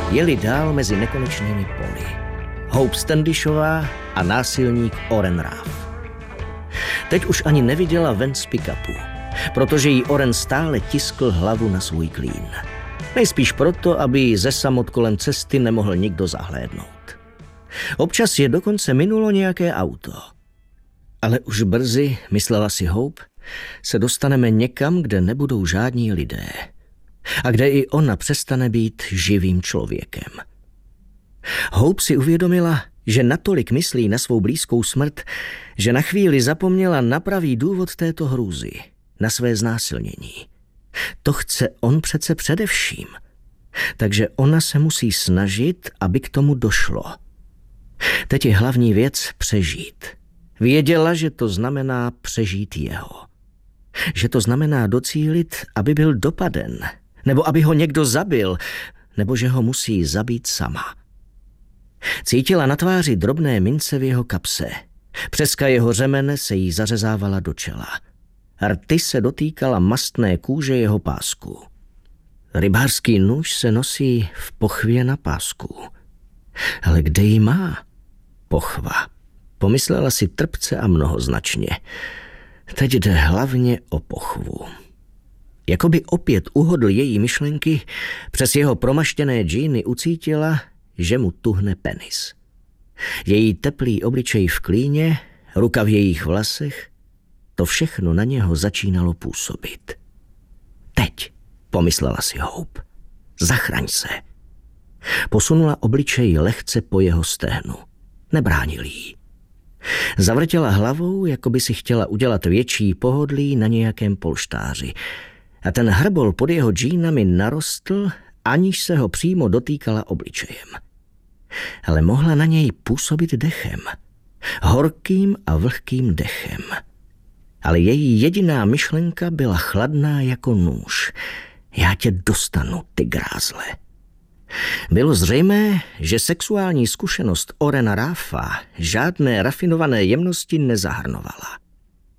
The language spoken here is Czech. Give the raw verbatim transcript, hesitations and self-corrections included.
jeli dál mezi nekonečnými poli. Hope Standishová a násilník Oren Raff. Teď už ani neviděla ven z pick-upu, protože jí Oren stále tiskl hlavu na svůj klín. Nejspíš proto, aby jí ze samot kolem cesty nemohl nikdo zahlédnout. Občas je dokonce minulo nějaké auto. Ale už brzy, myslela si Hope, se dostaneme někam, kde nebudou žádní lidé. A kde i ona přestane být živým člověkem. Hope si uvědomila, že natolik myslí na svou blízkou smrt, že na chvíli zapomněla na pravý důvod této hrůzy, na své znásilnění. To chce on přece především. Takže ona se musí snažit, aby k tomu došlo. Teď je hlavní věc přežít. Věděla, že to znamená přežít jeho. Že to znamená docílit, aby byl dopaden, nebo aby ho někdo zabil, nebo že ho musí zabít sama. Cítila na tváři drobné mince v jeho kapse. Přeska jeho řemene se jí zařezávala do čela. Rty se dotýkala mastné kůže jeho pásku. Rybářský nůž se nosí v pochvě na pásku. Ale kde ji má? Pochva. Pomyslela si trpce a mnohoznačně. Teď jde hlavně o pochvu. Jakoby opět uhodl její myšlenky, přes jeho promaštěné džíny ucítila, že mu tuhne penis. Její teplý obličej v klíně, ruka v jejich vlasech, to všechno na něho začínalo působit. Teď, pomyslela si Hope, zachraň se. Posunula obličej lehce po jeho stehnu. Nebránil jí. Zavrtěla hlavou, jako by si chtěla udělat větší pohodlí na nějakém polštáři. A ten hrbol pod jeho džínami narostl, aniž se ho přímo dotýkala obličejem. Ale mohla na něj působit dechem. Horkým a vlhkým dechem. Ale její jediná myšlenka byla chladná jako nůž. Já tě dostanu, ty grázle. Bylo zřejmé, že sexuální zkušenost Orena Raffa žádné rafinované jemnosti nezahrnovala.